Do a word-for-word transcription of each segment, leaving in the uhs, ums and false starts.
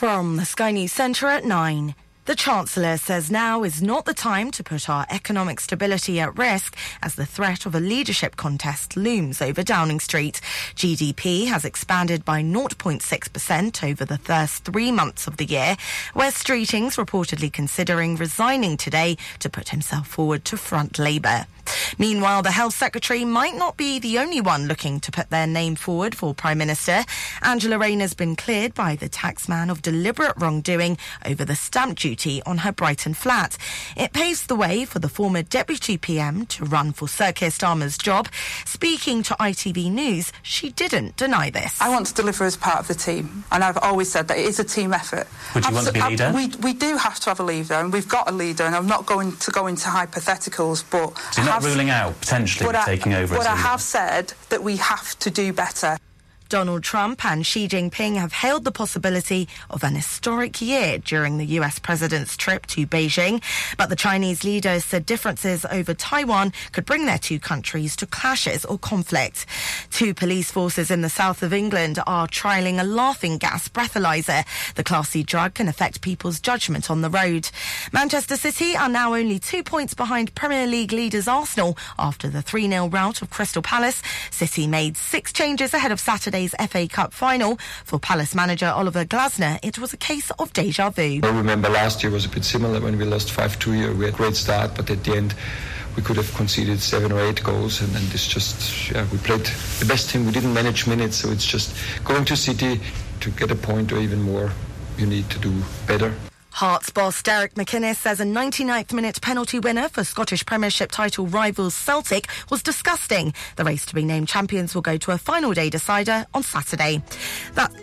From the Sky News Centre at nine. The Chancellor says now is not the time to put our economic stability at risk as the threat of a leadership contest looms over Downing Street. G D P has expanded by zero point six percent over the first three months of the year. Wes Streeting's reportedly considering resigning today to put himself forward to front Labour. Meanwhile, the Health Secretary might not be the only one looking to put their name forward for Prime Minister. Angela Rayner's been cleared by the taxman of deliberate wrongdoing over the stamp duty on her Brighton flat. It paves the way for the former Deputy P M to run for Sir Keir Starmer's job. Speaking to I T V News, she didn't deny this. I want to deliver as part of the team, and I've always said that it is a team effort. Would you Absol- want to be a leader? We, we do have to have a leader, and we've got a leader, and I'm not going to go into hypotheticals, but... So you're not ruling out potentially taking over as a leader? But I have said that we have to do better. Donald Trump and Xi Jinping have hailed the possibility of an historic year during the U S president's trip to Beijing. But the Chinese leader said differences over Taiwan could bring their two countries to clashes or conflict. Two police forces in the south of England are trialling a laughing gas breathalyzer. The Class C drug can affect people's judgment on the road. Manchester City are now only two points behind Premier League leaders Arsenal after the three nil rout of Crystal Palace. City made six changes ahead of Saturday's F A Cup final. For Palace manager Oliver Glasner, it was a case of deja vu. I remember last year was a bit similar when we lost five two here. We had a great start, but at the end we could have conceded seven or eight goals, and then this just, yeah, we played the best team. We didn't manage minutes, so it's just going to City to get a point or even more. You need to do better. Hearts boss Derek McInnes says a ninety-ninth minute penalty winner for Scottish Premiership title rivals Celtic was disgusting. The race to be named champions will go to a final day decider on Saturday. That.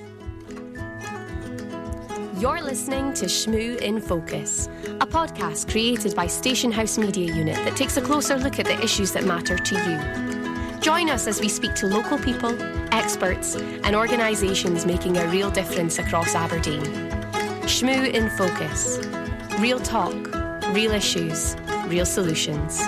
You're listening to Shmoo in Focus, a podcast created by Station House Media Unit that takes a closer look at the issues that matter to you. Join us as we speak to local people, experts and organisations making a real difference across Aberdeen. Shmoo in Focus. Real talk, real issues, real solutions.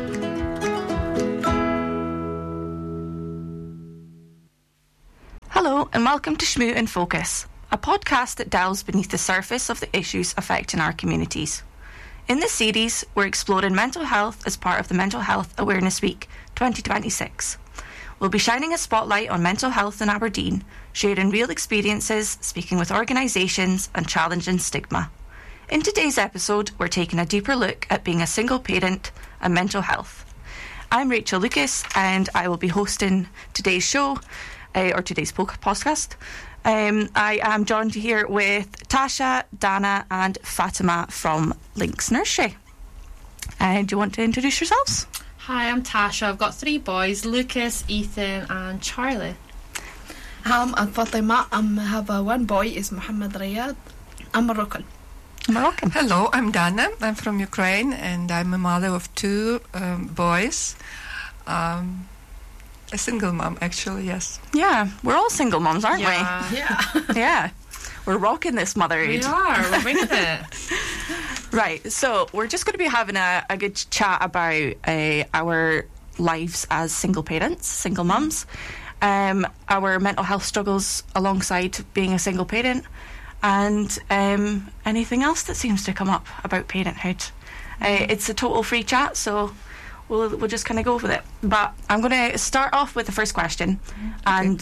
Hello and welcome to Shmoo in Focus, a podcast that delves beneath the surface of the issues affecting our communities. In this series, we're exploring mental health as part of the Mental Health Awareness Week twenty twenty-six. We'll be shining a spotlight on mental health in Aberdeen, sharing real experiences, speaking with organisations and challenging stigma. In today's episode, we're taking a deeper look at being a single parent and mental health. I'm Rachel Lucas and I will be hosting today's show, uh, or today's podcast. Um, I am joined here with Tasha, Dana and Fatima from Links Nursery. Uh, do you want to introduce yourselves? Hi, I'm Tasha. I've got three boys, Lucas, Ethan and Charlie. Um, I'm Fatima. I have uh, one boy, is Mohammed Riyad. I'm Moroccan. Moroccan. Hello, I'm Dana. I'm from Ukraine and I'm a mother of two um, boys. Um, a single mom, actually, yes. Yeah, we're all single moms, aren't yeah. we? Yeah. Yeah. We're rocking this motherhood. We are. We're bringing it. Right, so we're just going to be having a, a good chat about uh, our lives as single parents, single mums, um, our mental health struggles alongside being a single parent, and um, anything else that seems to come up about parenthood. Uh, it's a total free chat, so we'll we'll just kind of go with it. But I'm going to start off with the first question, okay. and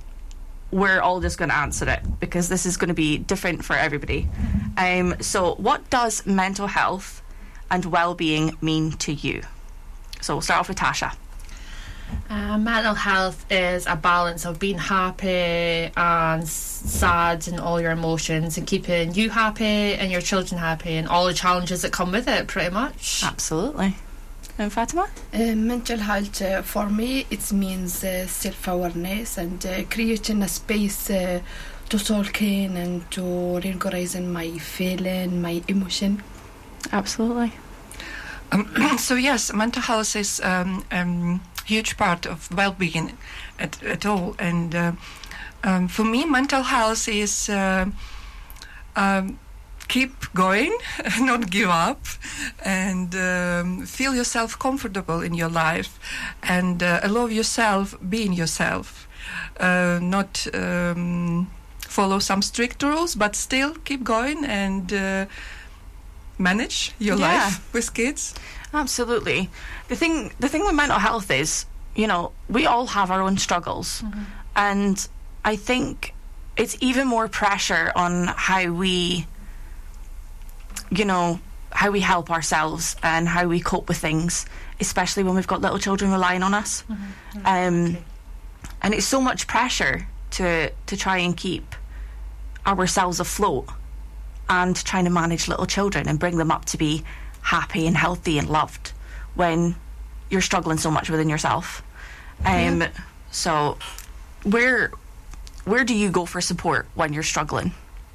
we're all just going to answer it because this is going to be different for everybody. Um, so what does mental health and well-being mean to you? So we'll start off with Tasha. Uh, mental health is a balance of being happy and sad and all your emotions and keeping you happy and your children happy and all the challenges that come with it, pretty much. Absolutely. And Fatima? Uh, mental health, uh, for me, it means uh, self-awareness and uh, creating a space uh, to talk in and to recognizing my feeling, my emotion. Absolutely. Um, so yes, mental health is um, um, huge part of well-being at, at all. And uh, um, for me, mental health is uh, um, keep going, not give up, and um, feel yourself comfortable in your life, and uh, allow yourself being yourself, uh, not um, follow some strict rules, but still keep going and uh, manage your Yeah. life with kids. Absolutely. The thing, the thing with mental health is, you know, we all have our own struggles, Mm-hmm. and I think it's even more pressure on how we, you know, how we help ourselves and how we cope with things, especially when we've got little children relying on us. Mm-hmm. Um, and it's so much pressure to to try and keep ourselves afloat and trying to manage little children and bring them up to be happy and healthy and loved when you're struggling so much within yourself. Um, Yeah. So where where do you go for support when you're struggling?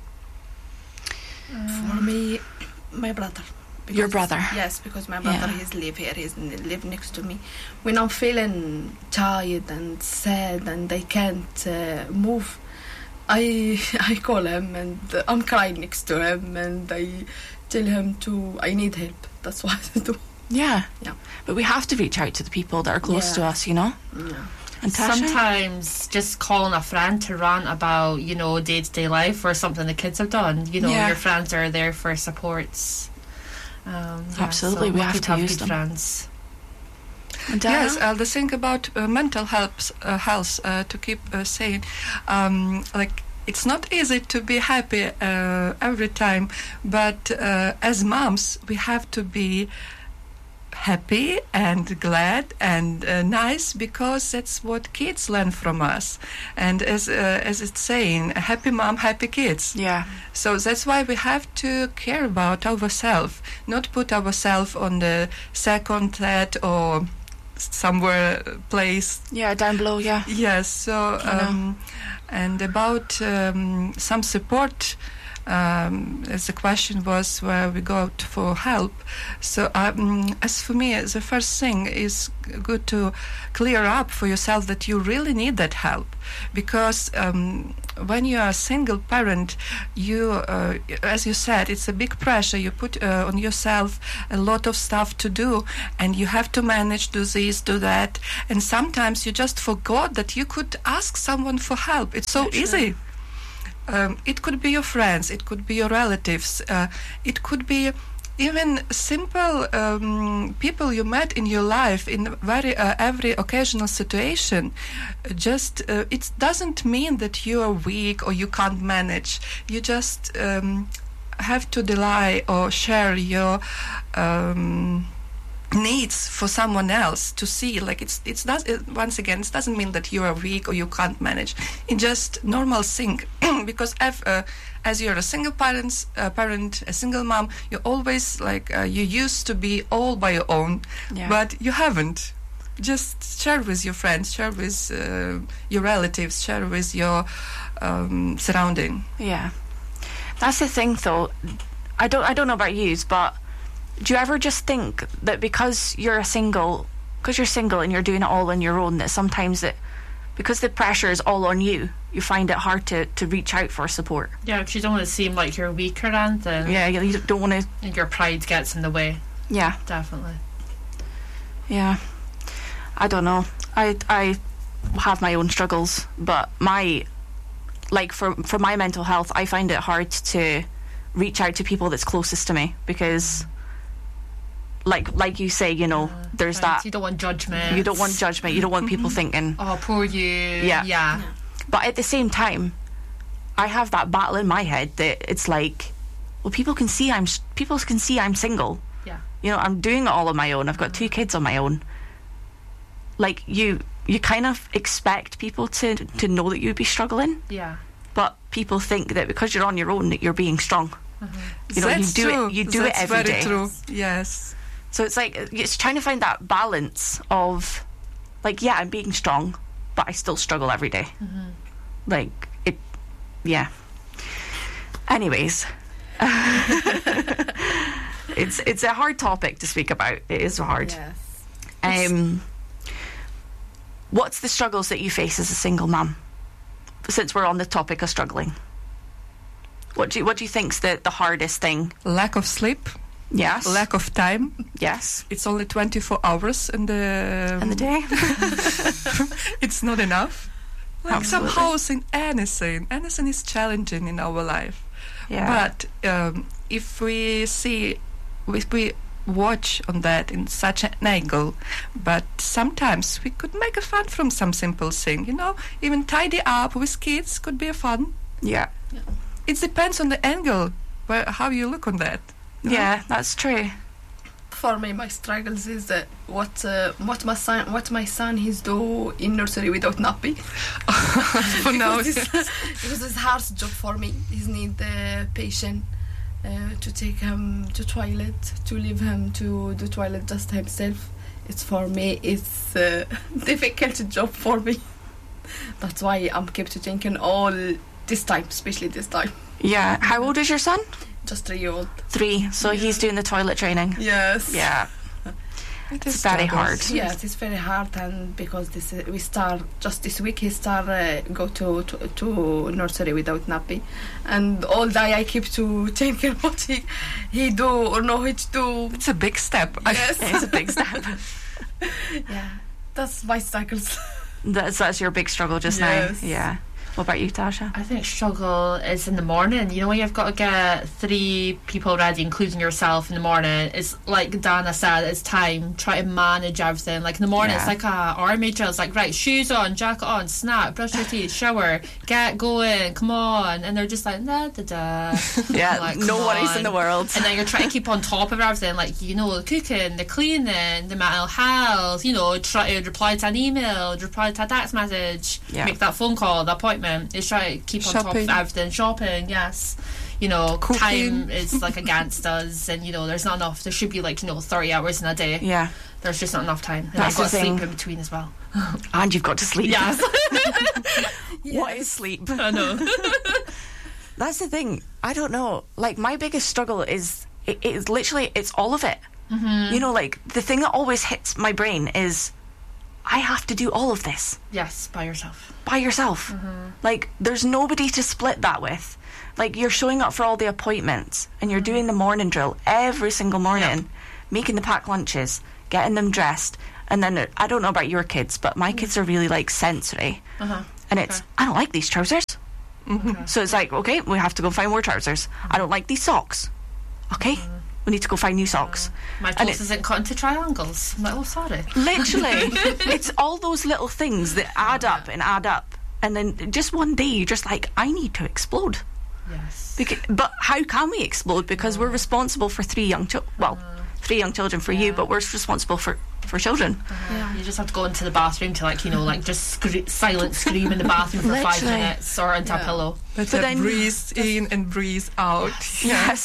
For me, my brother. Your brother? Yes, because my brother, Yeah. he's live here, he's n- live next to me. When I'm feeling tired and sad and I can't uh, move, I I call him and I'm crying next to him and I tell him to I need help. That's what I do. Yeah. Yeah. But we have to reach out to the people that are close Yeah. to us, you know? Yeah. And Tasha? Sometimes just calling a friend to rant about, you know, day-to-day life or something the kids have done. You know, Yeah. your friends are there for supports. Um, yeah, Absolutely, so we lucky have to use good them. friends. And Dara? Yes, uh, the thing about uh, mental health, uh, health uh, to keep uh, saying, um, like, it's not easy to be happy uh, every time, but uh, as moms, we have to be happy and glad and uh, nice, because that's what kids learn from us. And as uh, as it's saying, a happy mom, happy kids. Yeah. So that's why we have to care about ourselves, not put ourselves on the second, third, or somewhere place. Yeah, down below, yeah. Yes. So I know. um, and about um, some support. Um, as the question was where we go out for help. So um, as for me, the first thing is good to clear up for yourself that you really need that help, because um, when you are a single parent, you, uh, as you said, it's a big pressure. You put uh, on yourself a lot of stuff to do, and you have to manage, do this, do that, and sometimes you just forgot that you could ask someone for help. It's so easy. Um, it could be your friends, it could be your relatives, uh, it could be even simple um, people you met in your life in very uh, every occasional situation. Just uh, it doesn't mean that you are weak or you can't manage. You just um, have to rely or share your um, needs for someone else to see. Like it's it's does it, once again, it doesn't mean that you are weak or you can't manage. It's just normal thing. Because if, uh, as you're a single parent, uh, parent, a single mom, you always like uh, you used to be all by your own, Yeah. but you haven't. Just share with your friends, share with uh, your relatives, share with your um, surrounding. Yeah. That's the thing, though. I don't I don't know about yous, but do you ever just think that because you're a single, because you're single and you're doing it all on your own, that sometimes it, because the pressure is all on you, you find it hard to, to reach out for support? Yeah, because you don't want to seem like you're weak or anything. Yeah, you you don't want to... And your pride gets in the way. Yeah. Definitely. Yeah. I don't know. I I have my own struggles, but my... Like, for, for my mental health, I find it hard to reach out to people that's closest to me, because... Like like you say, you know, Uh, there's right, that... You don't want judgment. You don't want judgment. You don't want people thinking... Oh, poor you. Yeah. Yeah. But at the same time, I have that battle in my head that it's like, well, people can see I'm people can see I'm single. Yeah. You know, I'm doing it all on my own. I've got two kids on my own. Like, you you kind of expect people to to know that you'd be struggling, Yeah. but people think that because you're on your own that you're being strong. You know, That's you do true. it you do That's it every very day. true. Yes. So it's like it's trying to find that balance of, like, yeah, I'm being strong, but I still struggle every day. Like, it, yeah. Anyways, it's it's a hard topic to speak about. It is hard. Yes. Um, what's the struggles that you face as a single mum? Since we're on the topic of struggling, what do you, what do you think's the the hardest thing? Lack of sleep. Yes. Lack of time. Yes. It's only twenty-four hours in the In the day. It's not enough Like Absolutely. somehow in anything. Anything is challenging in our life. Yeah. But um, if we see, if we watch on that in such an angle, but sometimes we could make a fun from some simple thing, you know, even tidy up with kids could be a fun. Yeah. Yeah. It depends on the angle, where, how you look on that. you know? Yeah, that's true. For me, my struggles is uh, what uh, what my son what my son he's do in nursery without nappy. For now, because it's, because it's hard job for me. He need the patient uh, to take him to toilet, to leave him to the toilet just himself. It's for me. It's uh, difficult job for me. That's why I'm kept thinking all this time, especially this time. Yeah. How old is your son? Just three year old. Three. So he's doing the toilet training. Yes. Yeah. it It's is very struggles. hard. Yes, it's very hard, and because this uh, we start just this week, he start uh, go to, to to nursery without nappy, and all day I keep to thinking what he he do or no he do. It's a big step. Yes, It's a big step. yeah, that's my struggles. That's that's your big struggle just Yes. now. Yeah. What about you, Tasha? I think struggle is in the morning. You know, when you've got to get three people ready, including yourself, in the morning. It's like Dana said, it's time. Try to manage everything. Like in the morning, Yeah. it's like a army drill. It's like, right, shoes on, jacket on, snap, brush your teeth, shower, get going, come on. And they're just like, da da da. Yeah, Like, no come worries on. in the world. And then you're trying to keep on top of everything, like, you know, the cooking, the cleaning, the mental health, you know, try to reply to an email, reply to a text message, Yeah. make that phone call, the appointment. It's try to keep on top Shopping. of everything. Shopping, yes. You know, Cooking. time is like against us, and, you know, there's not enough. There should be, like, you know, thirty hours in a day. Yeah. There's just not enough time. And That's I've got the to sleep thing. in between as well. And you've got to sleep. Yes. What is sleep? I know. That's the thing. I don't know. Like, my biggest struggle is it, it's literally it's all of it. Mm-hmm. You know, like the thing that always hits my brain is I have to do all of this Yes, by yourself. by yourself. Like, there's nobody to split that with. Like, you're showing up for all the appointments and you're doing the morning drill every single morning, making the packed lunches, getting them dressed. And then, uh, I don't know about your kids, but my kids are really, like, sensory. Uh-huh. And it's, I don't like these trousers. So it's like, okay, we have to go find more trousers. I don't like these socks. Okay, we need to go find new socks. My And toast it- isn't cut into triangles. I'm like, oh, sorry. Literally, it's all those little things that add up and add up. And then just one day, you're just like, I need to explode. Yes. Beca- but how can we explode? Because we're responsible for three young children. Well, three young children for you, but we're responsible for, for children. Yeah. You just have to go into the bathroom to, like, you know, like, just scre- silent scream in the bathroom for five Literally. minutes or into a pillow. But, But uh, then- breathe in and breathe out. Yes.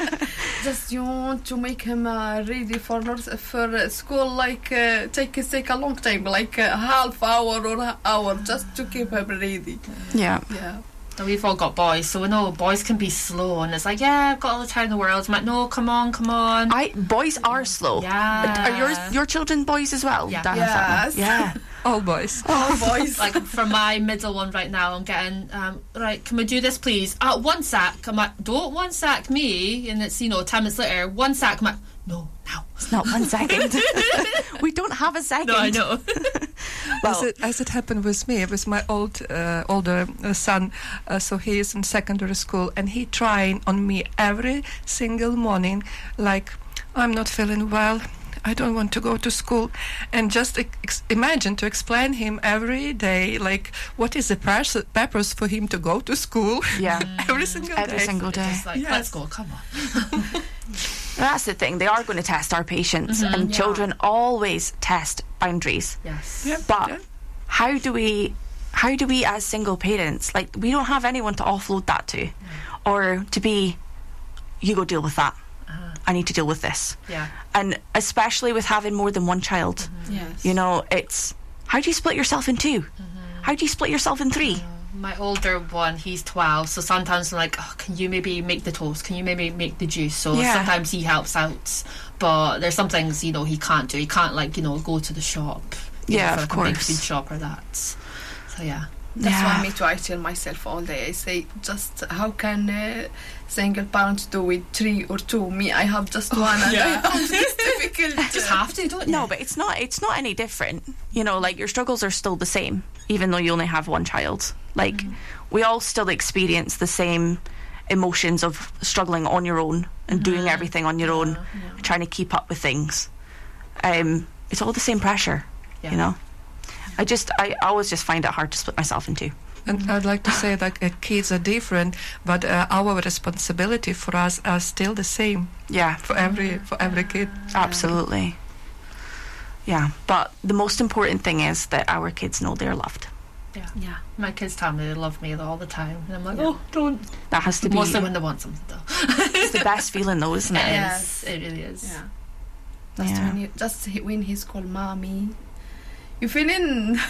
Just you want to make him uh, ready for nurse, for uh, school, like uh, take take a long time, like a half hour or an hour, just to keep him ready. Yeah. Yeah. And we've all got boys, so we know boys can be slow, and it's like, yeah, I've got all the time in the world. I'm like, no, come on, come on. I boys are slow. Yeah. Are yours your children boys as well? Yeah. Dana, Yes. Yeah. All boys. Oh, boys. Like, for my middle one right now, I'm getting, um, right, can we do this, please? Uh, one sack. I'm like, don't one sack me. And it's, you know, ten minutes later, one sack. I'm like, no, now. It's not one second. We don't have a second. No, I know. Well, as, it, as it happened with me, with my old uh, older uh, son, uh, so he is in secondary school, and he trying on me every single morning, like, I'm not feeling well, I don't want to go to school, and just ex- imagine to explain him every day, like, what is the pers- purpose for him to go to school? Yeah. every single Every day. single day. Just like, Yes. let's go, come on. That's the thing. They are going to test our patience, and Yeah. children always test boundaries. Yes. Yeah, But yeah. how do we, how do we as single parents, like, we don't have anyone to offload that to, or to be, you go deal with that. I need to deal with this. Yeah. And especially with having more than one child, Yes. you know, it's, how do you split yourself in two? How do you split yourself in three? My older one, he's twelve, so sometimes I'm like, oh, can you maybe make the toast? Can you maybe make the juice? So Yeah. sometimes he helps out, but there's some things, you know, he can't do. He can't, like, you know, go to the shop. you Yeah, know, for of like a big course. food shop or that. So yeah. That's Yeah. why me too. I tell myself all day. I say, just how can uh, single parents do with three or two? Me, I have just one, and Yeah. I have difficult. You just have to, don't you? No, but it's not. It's not any different. You know, like your struggles are still the same, even though you only have one child. Like mm. we all still experience the same emotions of struggling on your own and mm-hmm. doing everything on your own, yeah, yeah. trying to keep up with things. Um, it's all the same pressure, yeah. you know. I just, I always just find it hard to split myself in two. And I'd like to say that uh, kids are different, but uh, our responsibility for us are still the same. Yeah, for every for every kid. Absolutely. Yeah, but the most important thing is that our kids know they're loved. Yeah, yeah. My kids tell me they love me all the time, and I'm like, oh, don't. That has to be mostly when they want something, though. It's the best feeling, though, isn't it? Yes, it really is. Yeah. Just yeah. when you, just when he's called mommy, you feeling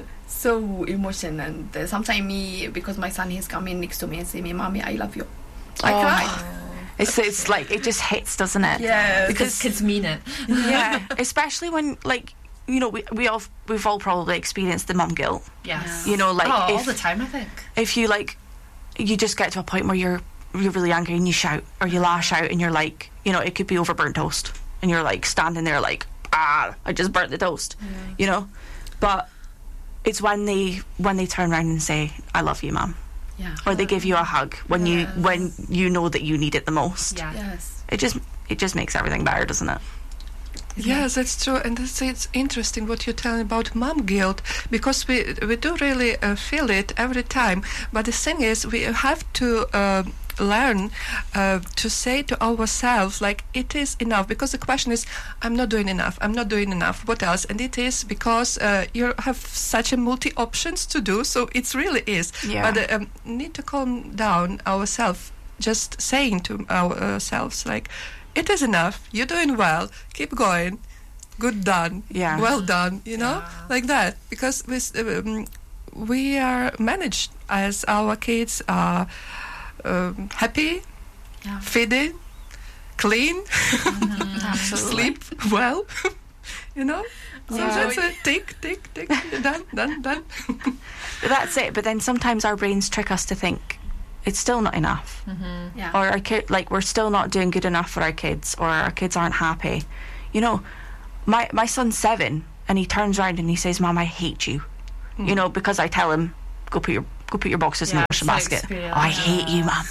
so emotional, and uh, sometimes me, because my son he's coming next to me and say me, mommy, I love you. I oh. cry. It's it's like it just hits, doesn't it? Yeah, because kids mean it. Yeah, especially when like. You know, we we all we've all probably experienced the mum guilt. Yes. You know, like oh, if, all the time. I think if you like, you just get to a point where you're you're really angry and you shout or you lash out and you're like, you know, it could be over burnt toast and you're like standing there like, ah, I just burnt the toast. Yeah. You know, but it's when they when they turn around and say, I love you, mum. Yeah. Or they give you a hug when yes. you when you know that you need it the most. Yeah. Yes. It just it just makes everything better, doesn't it? Yes, that's true, and it's, it's interesting what you're telling about mom guilt, because we we do really uh, feel it every time. But the thing is, we have to uh, learn uh, to say to ourselves, like, it is enough. Because the question is, I'm not doing enough. I'm not doing enough. What else? And it is because uh, you have such a multi options to do. So it really is. Yeah. But um, need to calm down ourselves. Just saying to ourselves, like, it is enough. You're doing well. Keep going. Good done. Yeah. Well done. You know, yeah. like that. Because we um, we are managed as our kids are um, happy, yeah. feeding, clean, mm-hmm. sleep well. You know. So yeah. that's it. Tick, tick, tick. Done, done, done. That's it. But then sometimes our brains trick us to think it's still not enough, mm-hmm. yeah. or our kid, like we're still not doing good enough for our kids, or our kids aren't happy. You know, my my son's seven, and he turns around and he says, "Mom, I hate you." Mm. You know, because I tell him, "Go put your go put your boxes yeah, in the washing basket." Oh, I hate you, Mom.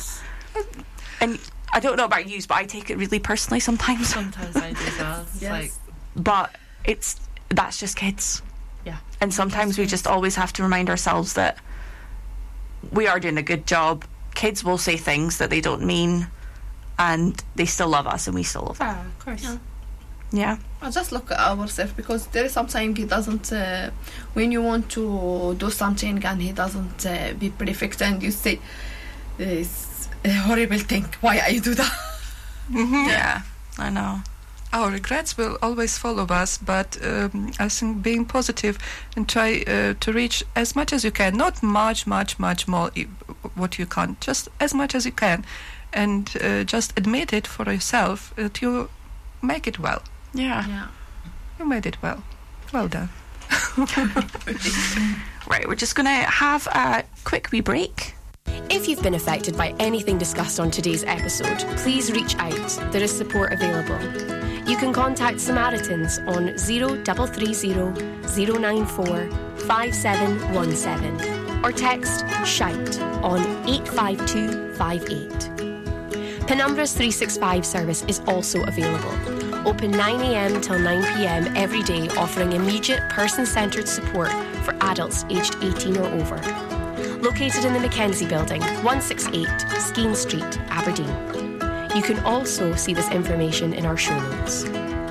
And I don't know about you, but I take it really personally sometimes. Sometimes I do as well. It's yes. like, but it's that's just kids. Yeah. And sometimes we just always have to remind ourselves that we are doing a good job. Kids will say things that they don't mean, and they still love us, and we still love them. Ah, of course. Yeah. Yeah. I just look at ourselves, because there is sometimes he doesn't. Uh, when you want to do something and he doesn't uh, be perfect, and you say, "It's a horrible thing. Why I do that?" Mm-hmm. Yeah, I know. Our regrets will always follow us, but um, I think being positive and try uh, to reach as much as you can, not much, much, much more I- what you can, just as much as you can, and uh, just admit it for yourself that you make it well. Yeah. Yeah. You made it well. Well done. Right, we're just going to have a quick wee break. If you've been affected by anything discussed on today's episode, please reach out. There is support available. You can contact Samaritans on zero three three zero, zero nine four, five seven one seven or text SHOUT on eight five two five eight. Penumbra's three sixty-five service is also available. Open nine a.m. till nine p.m. every day, offering immediate person-centred support for adults aged eighteen or over. Located in the Mackenzie Building, one sixty-eight Skene Street, Aberdeen. You can also see this information in our show notes.